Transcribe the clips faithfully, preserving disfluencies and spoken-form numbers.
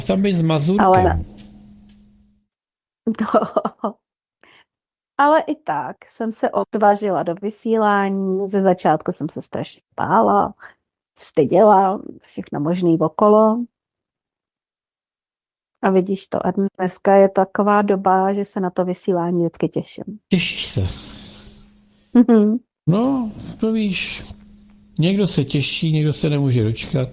Tam být s Ale, Mazurkem. to, ale i tak jsem se odvážila do vysílání. Ze začátku jsem se strašně bála, styděla, všechno možný okolo. A vidíš to, a dneska je taková doba, že se na to vysílání vždycky těším. Těšíš se. Mhm. No, to víš, někdo se těší, někdo se nemůže dočkat.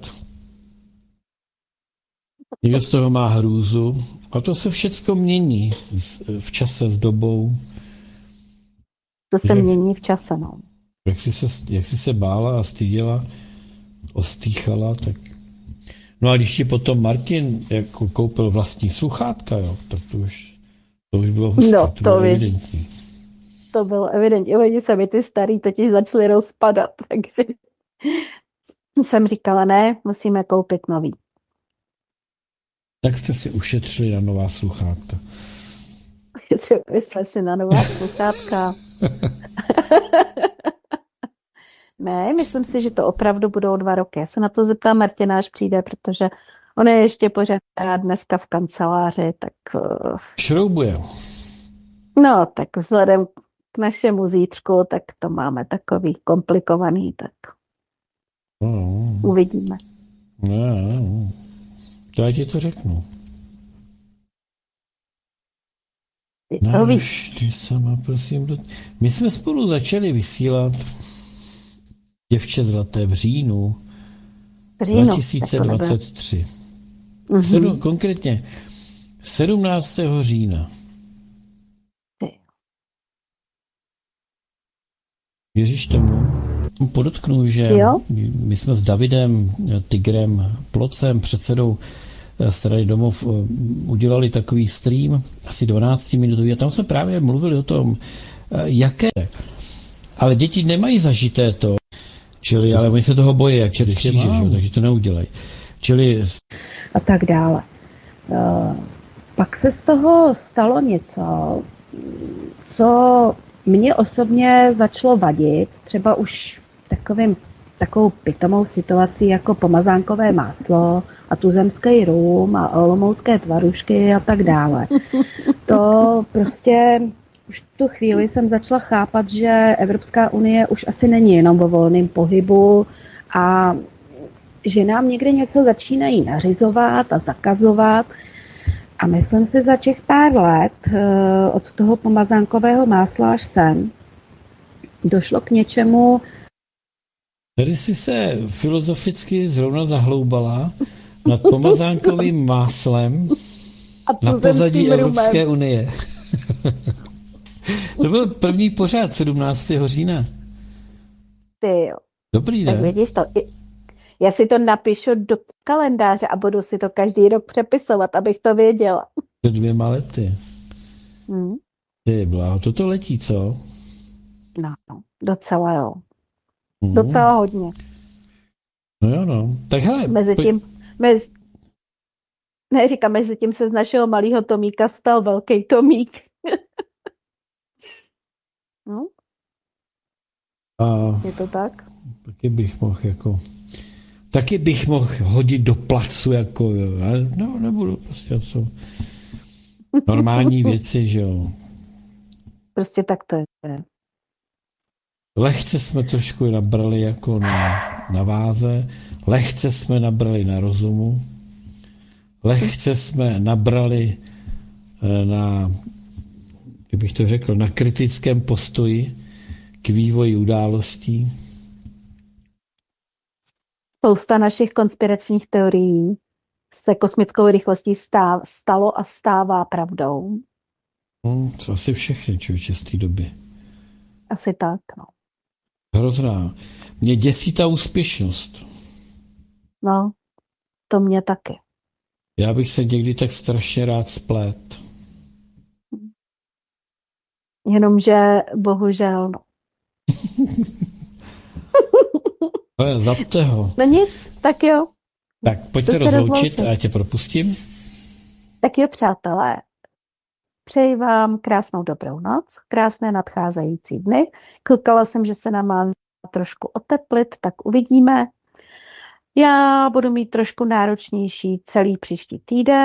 Někdo z toho má hrůzu. A to se všecko mění v čase, s dobou. To se Jak, mění v čase, no. jak, jsi se, jak jsi se bála a styděla, ostýchala, tak... No a když ti potom Martin jako koupil vlastní sluchátka, jo, tak to už, to už bylo hustý, No, to, to bylo víš. evidentní. To bylo evidentní. Oni se mi ty starý totiž začaly rozpadat, takže jsem říkala, ne, musíme koupit nový. Tak jste si ušetřili na nová sluchátka. My jsme si na nová sluchátka. Ne, myslím si, že to opravdu budou dva roky. Já se na to zeptám Martina, až přijde, protože on je ještě pořád dneska v kanceláři, tak... Šroubuje. No, tak vzhledem k našemu zítřku, tak to máme takový komplikovaný, tak No, uvidíme. no, no. To já ti to řeknu. Ty to víš. Navždy sama, prosím. Do... My jsme spolu začali vysílat Děvče zlaté v říjnu, V říjnu, dva tisíce dvacet tři. Mhm. Sedm, konkrétně sedmnáctého října. Ty. Věříš tomu? Podotknu, že Jo? my jsme s Davidem Tigrem Plocem, předsedou strany Domov, udělali takový stream, asi dvanáctiminutový, a tam jsme právě mluvili o tom, jaké, ale děti nemají zažité to, čili, ale oni se toho bojí, jak čert kříže, takže to neudělají. Čili... A tak dále. Uh, pak se z toho stalo něco, co mě osobně začalo vadit, třeba už takovým, takovou pitomou situací jako pomazánkové máslo a tuzemský rum a olomoucké tvarušky a tak dále. To prostě už tu chvíli jsem začala chápat, že Evropská unie už asi není jenom o volném pohybu a že nám někde něco začínají nařizovat a zakazovat. A myslím si, za těch pár let od toho pomazánkového másla až sem došlo k něčemu. Tady jsi se filozoficky zrovna zahloubala nad pomazánkovým máslem na pozadí Evropské unie. To byl první pořád sedmnáctého října. Ty jo. Dobrý, ne? Tak vidíš to. Já si to napíšu do kalendáře a budu si to každý rok přepisovat, abych to věděla. Před dvěma lety. Hmm. Ty bláho, toto letí, co? No, docela jo. Hmm. Docela hodně. No jo, no. Tak hele. Mezi tím, mezi, ne, říkám, mezi tím se z našeho malého Tomíka stal velký Tomík. no? A Je to tak? taky bych mohl jako... Taky bych mohl hodit do placu, jako jo, ale no, nebudu, prostě to jsou normální věci, že jo. Prostě tak to je. Lehce jsme trošku nabrali jako na, na váze, lehce jsme nabrali na rozumu, lehce jsme nabrali na, kdybych to řekl, na kritickém postoji k vývoji událostí. Spousta našich konspiračních teorií se kosmickou rychlostí stáv, stalo a stává pravdou. No, to asi všechny, člověče, z té doby. Asi tak, no. Hrozná. Mě děsí ta úspěšnost. No, to mě taky. Já bych se někdy tak strašně rád splet. Jenomže bohužel, no. Ale zapte ho. No nic, tak jo. Tak pojď To se se rozloučit rozloučit. a já tě propustím. Tak jo, přátelé. Přeji vám krásnou dobrou noc, krásné nadcházející dny. Koukala jsem, že se nám má trošku oteplit, tak uvidíme. Já budu mít trošku náročnější celý příští týden.